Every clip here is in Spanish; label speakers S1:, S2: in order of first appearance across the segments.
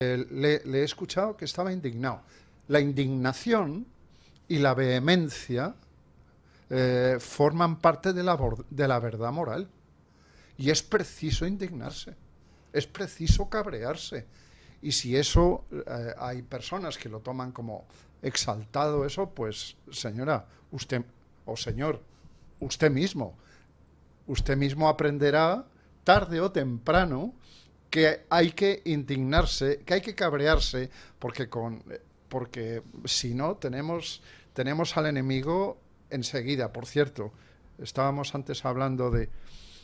S1: Le he escuchado que estaba indignado. La indignación y la vehemencia forman parte de la verdad moral. Y es preciso indignarse, es preciso cabrearse. Y si eso, hay personas que lo toman como exaltado eso, pues señora, usted, o señor, usted mismo aprenderá tarde o temprano que hay que indignarse, que hay que cabrearse, porque si no tenemos al enemigo enseguida. Por cierto, estábamos antes hablando de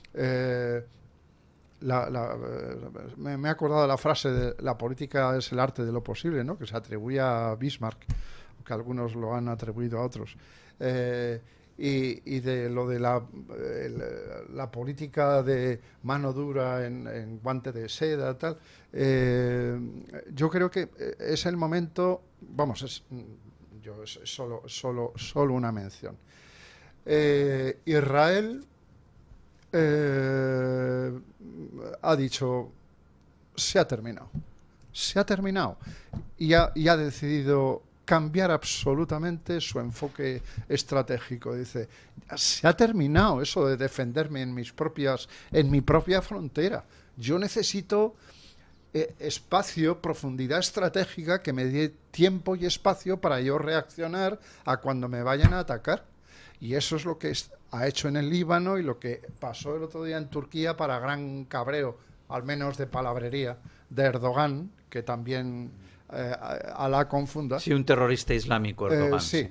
S1: me he acordado de la frase de la política es el arte de lo posible, ¿no? Que se atribuye a Bismarck, que algunos lo han atribuido a otros. Y de lo de la política de mano dura en guante de seda, tal. Yo creo que es el momento, vamos, es solo una mención. Israel ha dicho, se ha terminado, y ha decidido cambiar absolutamente su enfoque estratégico. Dice, se ha terminado eso de defenderme en mi propia frontera. Yo necesito espacio, profundidad estratégica que me dé tiempo y espacio para yo reaccionar a cuando me vayan a atacar. Y eso es lo que ha hecho en el Líbano y lo que pasó el otro día en Turquía, para gran cabreo, al menos de palabrería, de Erdogan, que también Alá confunda.
S2: Sí, un terrorista islámico, Erdogan.
S1: Sí.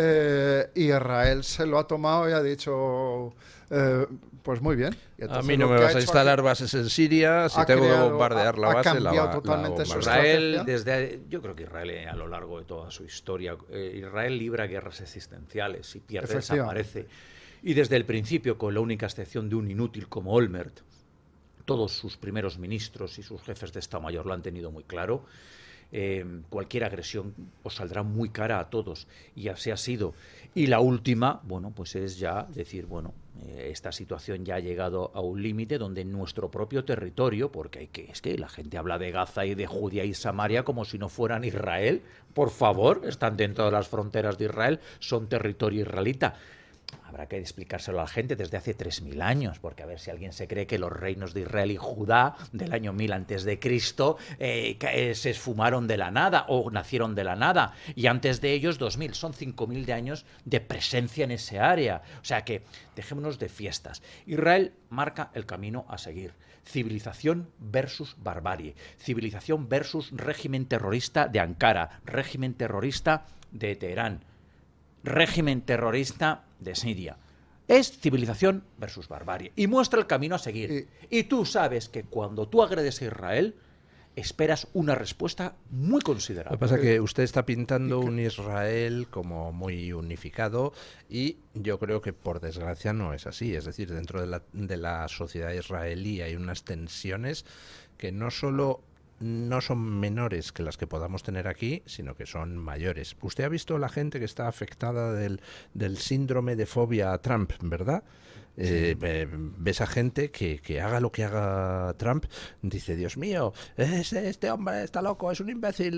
S1: Israel se lo ha tomado y ha dicho, pues muy bien.
S3: A mí no me vas a instalar bases en Siria, si tengo que bombardear la base,
S1: totalmente su
S2: Israel, yo creo que Israel a lo largo de toda su historia, Israel libra guerras existenciales y pierde, desaparece. Y desde el principio, con la única excepción de un inútil como Olmert, todos sus primeros ministros y sus jefes de Estado Mayor lo han tenido muy claro. Cualquier agresión os saldrá muy cara a todos, y así ha sido. Y la última, bueno, pues es ya decir, bueno, esta situación ya ha llegado a un límite donde en nuestro propio territorio, porque es que la gente habla de Gaza y de Judea y Samaria como si no fueran Israel. Por favor, están dentro de las fronteras de Israel, son territorio israelita. Habrá que explicárselo a la gente desde hace 3000 años, porque a ver si alguien se cree que los reinos de Israel y Judá del año 1000 antes de Cristo se esfumaron de la nada o nacieron de la nada, y antes de ellos 2000, son 5000 de años de presencia en ese área. O sea que dejémonos de fiestas. Israel marca el camino a seguir. Civilización versus barbarie, civilización versus régimen terrorista de Ankara, régimen terrorista de Teherán, régimen terrorista de Siria. Es civilización versus barbarie. Y muestra el camino a seguir. Y tú sabes que cuando tú agredes a Israel, esperas una respuesta muy considerable.
S3: Lo que pasa es que usted está pintando un Israel como muy unificado, y yo creo que por desgracia no es así. Es decir, dentro de la sociedad israelí hay unas tensiones que no solo no son menores que las que podamos tener aquí, sino que son mayores. Usted ha visto la gente que está afectada del síndrome de fobia a Trump, ¿verdad? Sí. Ves a gente que haga lo que haga Trump, dice, Dios mío, este hombre está loco, es un imbécil,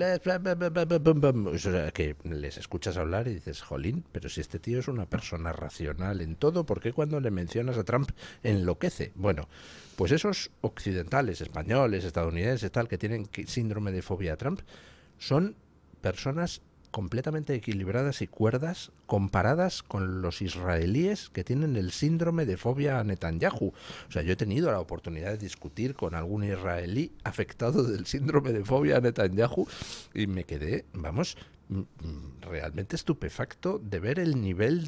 S3: o sea, que les escuchas hablar y dices, jolín, pero si este tío es una persona racional en todo, ¿por qué cuando le mencionas a Trump enloquece? Bueno, pues esos occidentales, españoles, estadounidenses, tal, que tienen síndrome de fobia a Trump, son personas completamente equilibradas y cuerdas comparadas con los israelíes que tienen el síndrome de fobia a Netanyahu. O sea, yo he tenido la oportunidad de discutir con algún israelí afectado del síndrome de fobia a Netanyahu y me quedé, vamos, realmente estupefacto de ver el nivel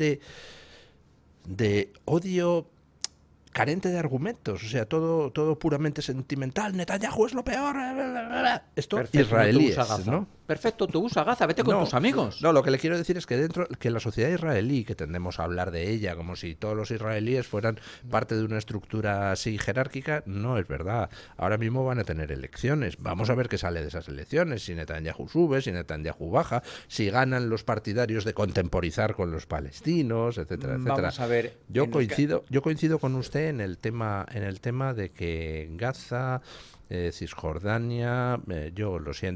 S3: de odio carente de argumentos, o sea, todo puramente sentimental. Netanyahu es lo peor. Esto
S2: perfecto,
S3: israelíes, ¿no?
S2: Perfecto, tú usa Gaza, vete con tus amigos.
S3: No, lo que le quiero decir es que que la sociedad israelí, que tendemos a hablar de ella como si todos los israelíes fueran parte de una estructura así jerárquica, no es verdad. Ahora mismo van a tener elecciones. Vamos a ver qué sale de esas elecciones. Si Netanyahu sube, si Netanyahu baja, si ganan los partidarios de contemporizar con los palestinos, etcétera, etcétera.
S2: Vamos a ver.
S3: Yo coincido con usted en el tema de que Gaza, Cisjordania, yo lo siento.